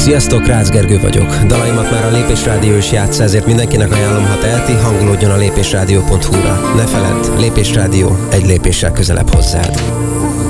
Sziasztok, Rácz Gergő vagyok. Dalaimat már a Lépés Rádió is játsza, ezért mindenkinek ajánlom, ha teheti, hangolódjon a lépésrádió.hu-ra. Ne feledd, Lépés Rádió egy lépéssel közelebb hozzád.